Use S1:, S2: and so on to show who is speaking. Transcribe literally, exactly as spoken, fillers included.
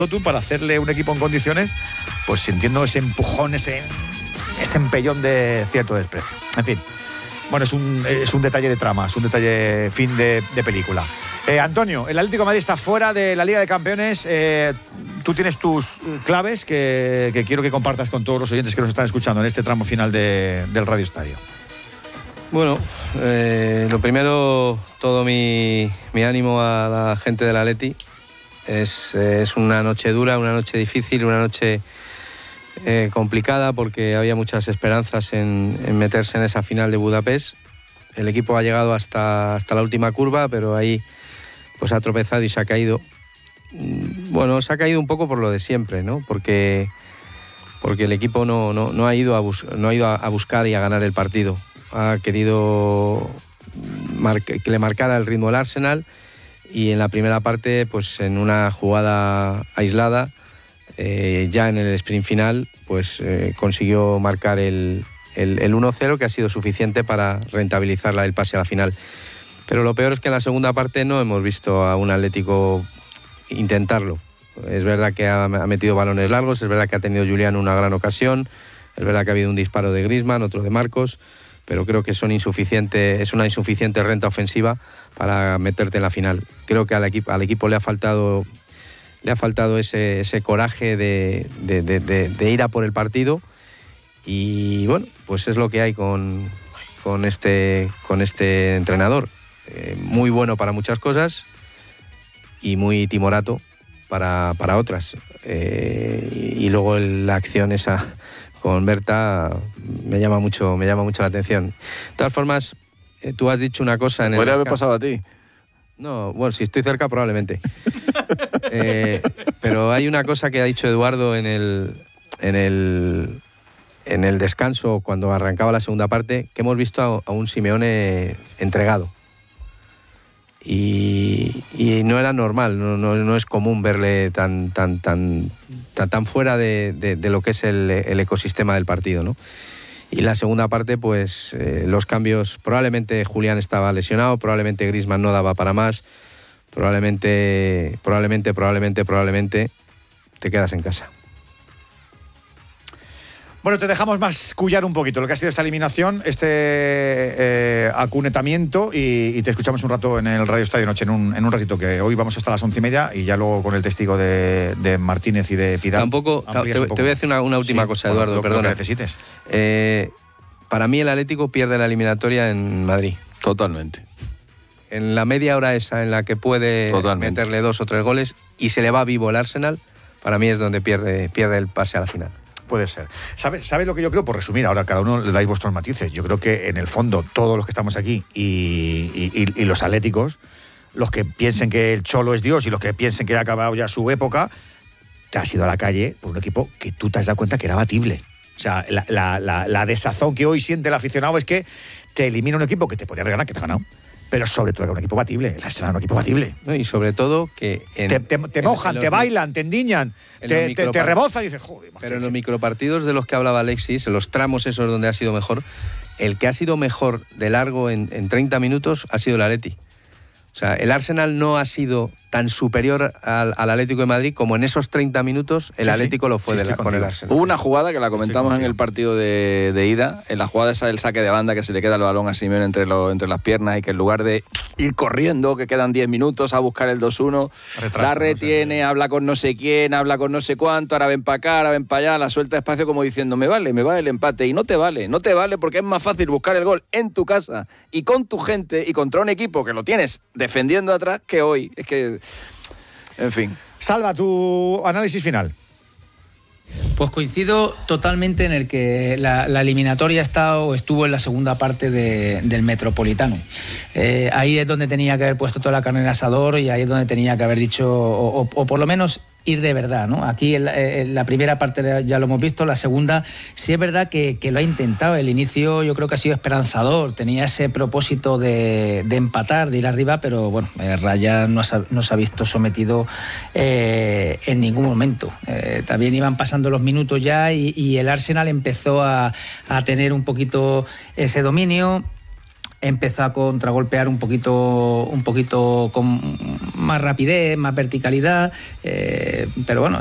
S1: tú para hacerle un equipo en condiciones, pues sintiendo ese empujón, ese, ese empellón de cierto desprecio. En fin, bueno, es un, es un detalle de trama, es un detalle fin de, de película. Eh, Antonio, el Atlético de Madrid está fuera de la Liga de Campeones. Eh, tú tienes tus claves que, que quiero que compartas con todos los oyentes que nos están escuchando en este tramo final de, del Radio Estadio.
S2: Bueno, eh, lo primero, todo mi, mi ánimo a la gente del Atleti. Es, es una noche dura, una noche difícil, una noche eh, complicada porque había muchas esperanzas en, en meterse en esa final de Budapest. El equipo ha llegado hasta, hasta la última curva, pero ahí pues ha tropezado y se ha caído. Bueno, se ha caído un poco por lo de siempre, ¿no? Porque, porque el equipo no, no, no ha ido, a, bus, no ha ido a, a buscar y a ganar el partido. Ha querido mar, que le marcara el ritmo el Arsenal y en la primera parte, pues en una jugada aislada, eh, ya en el sprint final, pues eh, consiguió marcar el, el, el uno cero, que ha sido suficiente para rentabilizar el pase a la final. Pero lo peor es que en la segunda parte no hemos visto a un Atlético intentarlo. Es verdad que ha, ha metido balones largos, es verdad que ha tenido Julián una gran ocasión, es verdad que ha habido un disparo de Griezmann, otro de Marcos, pero creo que son insuficiente, es una insuficiente renta ofensiva para meterte en la final. Creo que al equipo, al equipo le ha faltado, le ha faltado ese, ese coraje de, de, de, de, de ir a por el partido y bueno, pues es lo que hay con, con, este, con este entrenador. Eh, muy bueno para muchas cosas y muy timorato para, para otras. Eh, y, y luego la acción esa con Berta me llama mucho, me llama mucho la atención. De todas formas, eh, tú has dicho una cosa en el...
S3: ¿Podría haber pasado a ti?
S2: No, bueno, si estoy cerca probablemente. eh, pero hay una cosa que ha dicho Eduardo en el, en el, en el descanso cuando arrancaba la segunda parte, que hemos visto a, a un Simeone entregado. Y, y no era normal, no, no, no es común verle tan, tan, tan, tan, tan fuera de, de, de lo que es el, el ecosistema del partido, ¿no? Y la segunda parte, pues eh, los cambios, probablemente Julián estaba lesionado, probablemente Griezmann no daba para más, probablemente, probablemente, probablemente, probablemente te quedas en casa.
S1: Bueno, te dejamos mascullar un poquito lo que ha sido esta eliminación, este eh, acunetamiento y, y te escuchamos un rato en el Radio Estadio Noche, en un, en un ratito, que hoy vamos hasta las once y media y ya luego con el testigo de, de Martínez y de Pidal.
S2: Tampoco, ta, te, te voy a decir una, una última sí, cosa, Eduardo, lo, perdona.
S1: Lo que necesites.
S2: Eh, para mí el Atlético pierde la eliminatoria en Madrid.
S3: Totalmente.
S2: En la media hora esa en la que puede Totalmente. meterle dos o tres goles y se le va vivo el Arsenal, para mí es donde pierde, pierde el pase a la final.
S1: Puede ser. ¿Sabes sabe lo que yo creo? Por resumir, ahora cada uno le dais vuestros matices. Yo creo que en el fondo todos los que estamos aquí y, y, y, y los atléticos, los que piensen que el Cholo es Dios y los que piensen que ha acabado ya su época, te has ido a la calle por un equipo que tú te has dado cuenta que era batible. O sea, la, la, la, la desazón que hoy siente el aficionado es que te elimina un equipo que te podía haber ganado, que te ha ganado. Pero sobre todo era un equipo batible, el Arsenal era un equipo batible.
S2: No, y sobre todo que... En,
S1: te, te, te mojan, en, en te bailan, te endiñan, te, te, te rebozan y dices, joder.
S2: Pero en los micropartidos de los que hablaba Alexis, en los tramos esos donde ha sido mejor, el que ha sido mejor de largo en, en treinta minutos ha sido el Atleti. O sea, el Arsenal no ha sido tan superior al, al Atlético de Madrid como en esos treinta minutos el sí, Atlético sí. lo fue sí, de la, con el Arsenal.
S3: Hubo una jugada que la comentamos en el partido de, de ida, en la jugada esa del saque de banda que se le queda el balón a Simeone entre, lo, entre las piernas y que en lugar de ir corriendo, que quedan diez minutos a buscar el dos uno, Retraso, la retiene, no sé. habla con no sé quién, habla con no sé cuánto, ahora ven para acá, ahora ven para allá, la suelta despacio como diciendo, me vale, me vale el empate. Y no te vale, no te vale porque es más fácil buscar el gol en tu casa y con tu gente y contra un equipo que lo tienes defendiendo atrás que hoy. Es que... En fin.
S1: Salva, tu análisis final.
S4: Pues coincido totalmente en el que la, la eliminatoria está o estuvo en la segunda parte de, del Metropolitano. Eh, ahí es donde tenía que haber puesto toda la carne en el asador y ahí es donde tenía que haber dicho, o, o, o por lo menos ir de verdad, ¿no? Aquí en la, en la primera parte ya lo hemos visto, la segunda sí es verdad que, que lo ha intentado. El inicio yo creo que ha sido esperanzador, tenía ese propósito de, de empatar, de ir arriba, pero bueno, eh, Raya no se, no se ha visto sometido eh, en ningún momento. Eh, también iban pasando los minutos ya y, y el Arsenal empezó a, a tener un poquito ese dominio. empezó a contragolpear un poquito, un poquito con más rapidez, más verticalidad, eh, pero bueno,